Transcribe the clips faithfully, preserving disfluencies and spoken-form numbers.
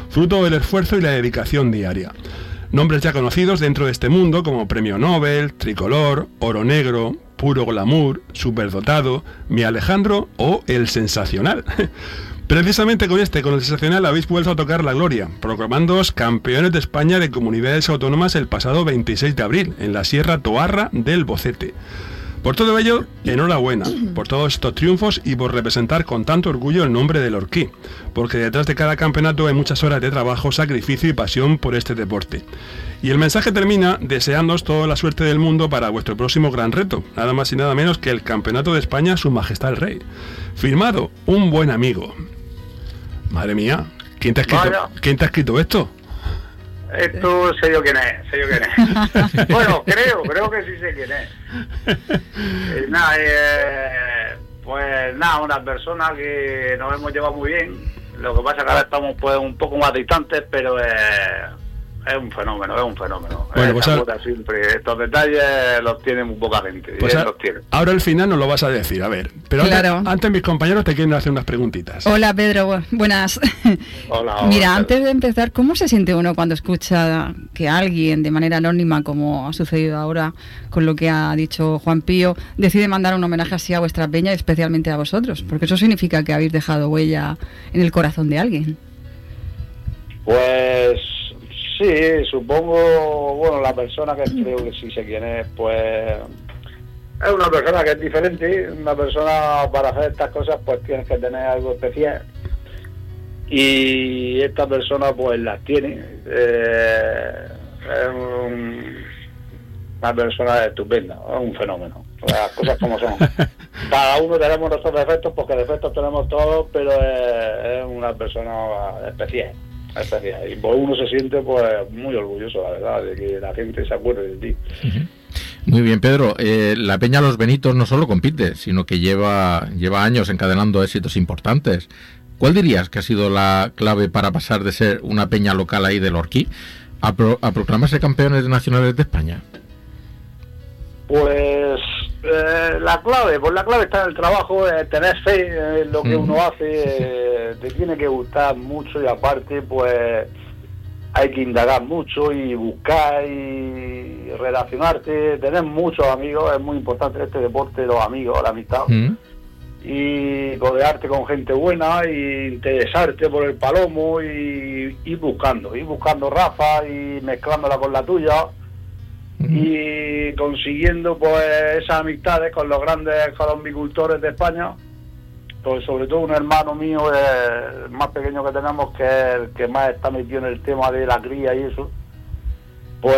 fruto del esfuerzo y la dedicación diaria. Nombres ya conocidos dentro de este mundo como Premio Nobel, Tricolor, Oro Negro, Puro Glamour, Superdotado, Mi Alejandro o El Sensacional. Precisamente con este, con El Sensacional, habéis vuelto a tocar la gloria, proclamándoos campeones de España de comunidades autónomas el pasado veintiséis de abril, en la Sierra Toarra del Bocete. Por todo ello, enhorabuena por todos estos triunfos y por representar con tanto orgullo el nombre del Orquí, porque detrás de cada campeonato hay muchas horas de trabajo, sacrificio y pasión por este deporte. Y el mensaje termina deseándoos toda la suerte del mundo para vuestro próximo gran reto, nada más y nada menos que el Campeonato de España Su Majestad el Rey. Firmado, un buen amigo. Madre mía, ¿quién te ha escrito, ¿quién te ha escrito esto? Esto sé yo quién es, sé yo quién es. Bueno, creo, creo que sí sé quién es. Eh, nada, eh, pues nada, una persona que nos hemos llevado muy bien. Lo que pasa es que ahora estamos pues un poco más distantes, pero eh, es un fenómeno, es un fenómeno. Bueno, pues ahora, siempre estos detalles los tiene muy poca gente. Pues a, los tiene. Ahora al final nos lo vas a decir, a ver. Pero claro. antes, antes mis compañeros te quieren hacer unas preguntitas. Hola Pedro, buenas. Hola, hola. Mira, antes de empezar, ¿cómo se siente uno cuando escucha que alguien de manera anónima, como ha sucedido ahora con lo que ha dicho Juan Pío, decide mandar un homenaje así a vuestra peña y especialmente a vosotros? Porque eso significa que habéis dejado huella en el corazón de alguien. Pues sí, supongo, bueno, la persona que creo que sí sé quién es, pues es una persona que es diferente, una persona para hacer estas cosas pues tienes que tener algo especial y esta persona pues las tiene, eh, es un, una persona estupenda, es un fenómeno, las cosas como son. Cada uno tenemos nuestros defectos porque defectos tenemos todos, pero es, es una persona especial. especial y pues uno se siente pues muy orgulloso, la verdad, de que la gente se acuerde de ti. Uh-huh. Muy bien, Pedro. Eh, la Peña Los Benitos no solo compite, sino que lleva lleva años encadenando éxitos importantes. ¿Cuál dirías que ha sido la clave para pasar de ser una peña local ahí del Orquí a, pro, a proclamarse campeones nacionales de España? Pues eh, la clave, pues la clave está en el trabajo, eh, tener fe en lo que mm. uno hace, eh, te tiene que gustar mucho y aparte pues hay que indagar mucho y buscar y relacionarte, tener muchos amigos, es muy importante en este deporte, los amigos, la amistad, mm. y rodearte con gente buena y interesarte por el palomo y ir buscando, ir buscando raza y mezclándola con la tuya. Y consiguiendo pues esas amistades con los grandes colombicultores de España, pues sobre todo un hermano mío, eh, el más pequeño que tenemos, que es el que más está metido en el tema de la cría y eso, pues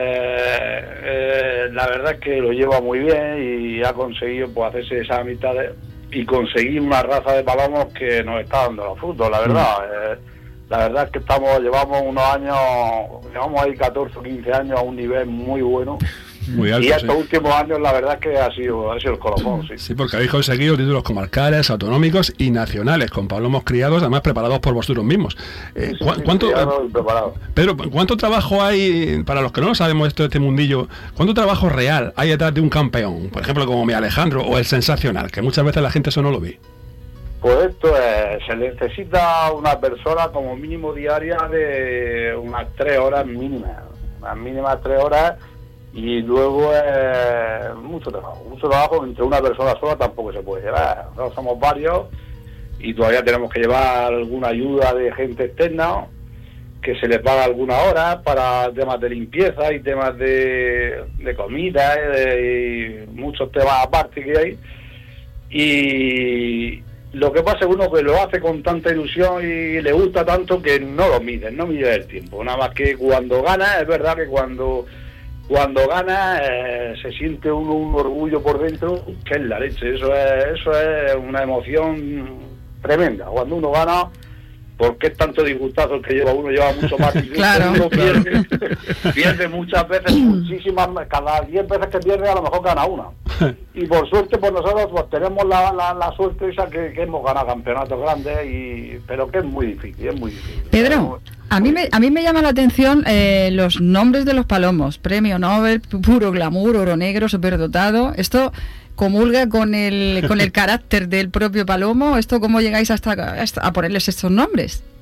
eh, la verdad es que lo lleva muy bien y ha conseguido pues hacerse esas amistades y conseguir una raza de palomos que nos está dando los frutos, la verdad. Mm. Eh, La verdad es que estamos llevamos unos años, llevamos ahí catorce o quince años a un nivel muy bueno. Muy alto, y estos sí. últimos años la verdad es que ha sido, ha sido el colofón, sí. Sí, porque habéis conseguido títulos comarcales, autonómicos y nacionales, con palomos criados, además preparados por vosotros mismos. Eh, sí, ¿cu- sí, ¿cuánto, sí, preparado. Pedro, ¿cuánto trabajo hay, para los que no lo sabemos esto de este mundillo, cuánto trabajo real hay detrás de un campeón? Por ejemplo, como Mi Alejandro o El Sensacional, que muchas veces la gente eso no lo ve. Pues esto es, se necesita una persona como mínimo diaria de unas tres horas mínimas, unas mínimas tres horas y luego eh, mucho trabajo, mucho trabajo entre una persona sola tampoco se puede llevar, no somos varios y todavía tenemos que llevar alguna ayuda de gente externa que se les paga algunas horas para temas de limpieza y temas de, de comida eh, y muchos temas aparte que hay y lo que pasa es uno que lo hace con tanta ilusión y le gusta tanto que no lo mide, no mide el tiempo. Nada más que cuando gana, es verdad que cuando cuando gana eh, se siente uno un orgullo por dentro, que es la leche. Eso es, eso es una emoción tremenda. Cuando uno gana, porque es tanto disgustazo el que lleva uno, lleva mucho más disgusto. Claro. Uno pierde, pierde muchas veces, muchísimas, cada diez veces que pierde a lo mejor gana una. Y por suerte por nosotros pues tenemos la, la, la suerte esa que, que hemos ganado campeonatos grandes, y pero que es muy difícil, es muy difícil. Pedro, a mí me, a mí me llama la atención eh, los nombres de los palomos, Premio Nobel, Puro Glamour, Oro Negro, Superdotado. Esto comulga con el con el carácter del propio palomo. ¿Esto cómo llegáis hasta, hasta a ponerles estos nombres?